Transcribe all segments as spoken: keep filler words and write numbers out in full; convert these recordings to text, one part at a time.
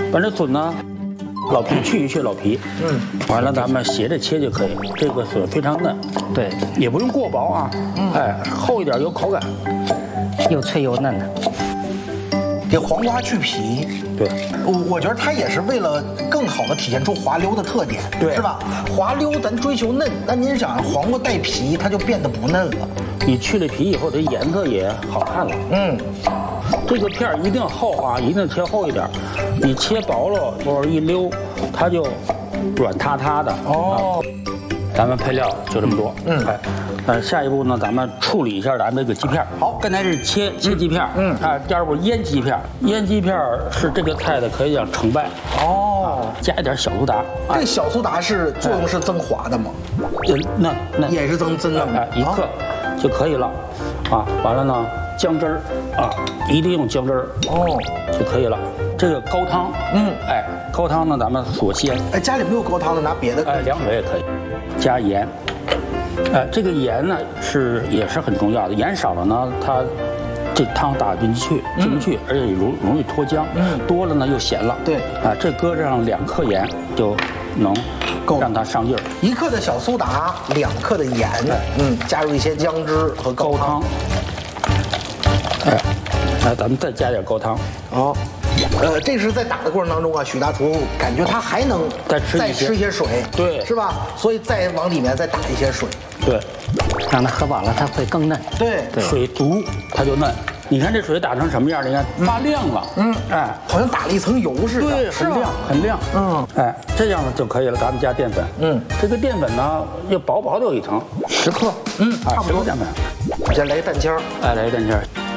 把这笋呢，老皮去一去老皮，嗯，完了咱们斜着切就可以。这个笋非常嫩， 对， 也不用过薄啊，嗯、哎，厚一点有口感， 又脆又嫩的。 给黄瓜去皮， 对， 我我觉得它也是为了更好的体现出滑溜的特点， 对， 是吧？滑溜咱追求嫩，那您想黄瓜带皮，它就变得不嫩了。 你去了皮以后，这颜色也好看了。嗯，这个片儿一定厚啊，一定切厚一点。你切薄了或者一溜，它就软塌塌的。哦，啊、咱们配料就这么多。嗯，哎。呃，下一步呢，咱们处理一下咱们这个鸡片。好，刚才是切切鸡片，嗯，啊，第二步腌鸡片。腌鸡片是这个菜的可以讲成败。哦，加一点小苏打。 这小苏打是作用是增滑的吗？ 嗯，那那也是增增嫩的， 一克就可以了。啊，完了呢，姜汁儿啊，一定用姜汁儿哦就可以了。这个高汤，嗯，哎，高汤呢，咱们锁鲜。 哎，家里没有高汤的，拿别的。 哎，凉水也可以，加盐。呃，这个盐呢是也是很重要的，盐少了呢，它这汤打不进去，进不去，而且容容易脱浆。嗯，多了呢又咸了。对，啊，这搁上两克盐就能够让它上劲儿。 一克的小苏打，两克的盐，嗯，加入一些姜汁和高汤。 哎，哎，咱们再加点高汤。哦。 呃，这是在打的过程当中啊，许大厨感觉他还能再吃再吃一些水， 对， 是吧？所以再往里面再打一些水， 对， 让它喝饱了，它会更嫩。 对， 对，水足它就嫩。你看这水打成什么样？你看发亮了，嗯，哎， 好像打了一层油似的， 对，很亮，很亮，嗯，哎，这样就可以了。咱们加淀粉，嗯，这个淀粉呢要薄薄的有一层，十克，嗯，差不多淀粉。 再来蛋清， 哎，来蛋清。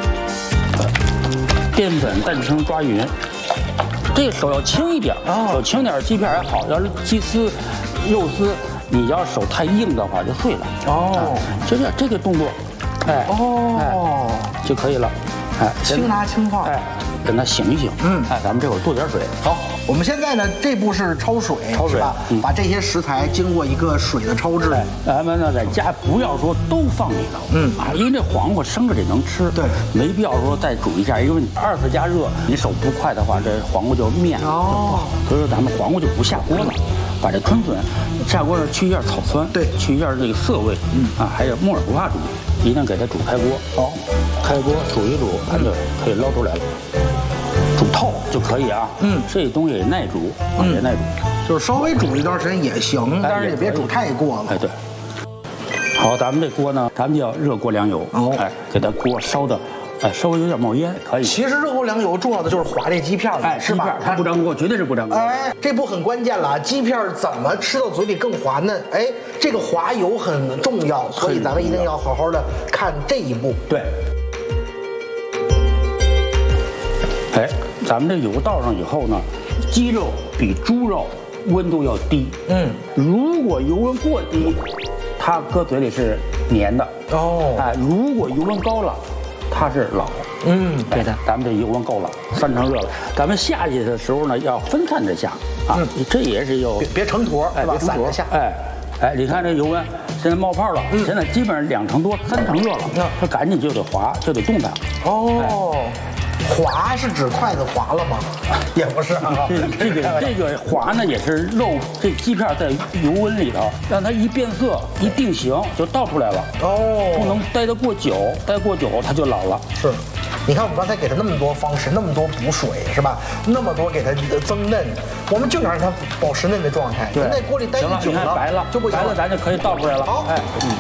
淀粉、蛋清抓匀，这个手要轻一点，手轻点，鸡片还好。要是鸡丝、肉丝，你要手太硬的话就碎了。哦，就这样这个动作，哎，哦，就可以了。哎， 轻拿轻放， 哎，让它醒一醒。嗯，哎，咱们这会儿多点水。 好，我们现在呢，这步是焯水， 焯水吧？把这些食材经过一个水的焯制。 咱们呢在家不要说都放里头，嗯啊，因为这黄瓜生着也能吃，对，没必要说再煮一下，因为你二次加热，你手不快的话，这黄瓜就面哦，所以说咱们黄瓜就不下锅了，把这春笋下锅呢去一下草酸，对，去一下这个涩味，嗯啊，还有木耳不怕煮，一定给它煮开锅。好，开锅煮一煮，它就可以捞出来了。煮透就可以啊，嗯，这东西也耐煮，啊，也耐煮， 就是稍微煮一段时间也行，但是也别煮太过了。 哎，对。好，咱们这锅呢，咱们就要热锅凉油，哦，哎，给它锅烧的，哎，稍微有点冒烟，可以。 其实热锅凉油重要的就是划这鸡片了， 哎，是吧？它不粘锅，绝对是不粘锅。 哎，这步很关键了，鸡片怎么吃到嘴里更滑嫩？哎，这个滑油很重要，所以咱们一定要好好的看这一步。 对。哎，咱们这油倒上以后呢，鸡肉比猪肉温度要低。嗯，如果油温过低，它搁嘴里是黏的。哦，哎，如果油温高了，它是老。嗯，对的，咱们这油温够了，三成热了。咱们下去的时候呢，要分散着下啊，嗯、这也是有别别成坨， 哎， 别散着下。哎，哎，你看这油温现在冒泡了，嗯、现在基本上两成多、三成热了，那、嗯、它赶紧就得滑，就得动弹。哦。哎滑是指筷子滑了吗？也不是啊， 这个这个滑呢，也是肉这鸡片在油温里头，让它一变色一定型就倒出来了。哦，不能待得过久，待过久它就老了。 是，你看我们刚才给它那么多方式，那么多补水是吧？那么多给它增嫩，我们就想让它保持嫩的状态。 对， 在锅里待久了， 白了就不行了，白了咱就可以倒出来了。 好，哎，嗯。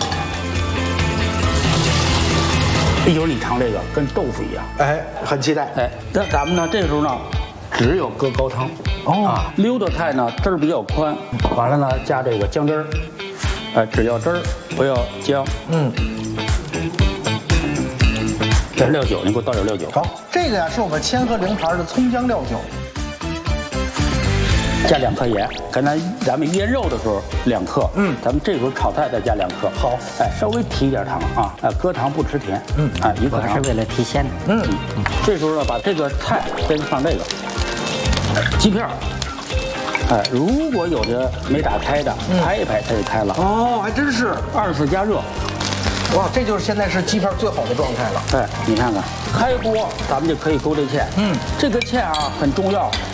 一会儿你尝这个跟豆腐一样， 哎，很期待。 哎，那咱们呢这时候呢，只有搁高汤。哦，啊，溜的菜呢汁儿比较宽，完了呢加这个姜汁儿，哎，只要汁儿不要姜。嗯。这料酒，你给我倒点料酒。 好，这个呀是我们千和菱牌的葱姜料酒。 加两克盐，刚才咱们腌肉的时候两克，嗯，咱们这时候炒菜再加两克。好，哎，稍微提一点糖啊，哎，搁糖不吃甜，嗯，哎，一克糖是为了提鲜的，嗯嗯。这时候呢，把这个菜先放这个鸡片儿，哎，如果有的没打开的，拍一拍它就开了。 哦，还真是二次加热。 哇，这就是现在是鸡片最好的状态了。 哎，你看看，开锅咱们就可以勾这芡。嗯，这个芡啊很重要，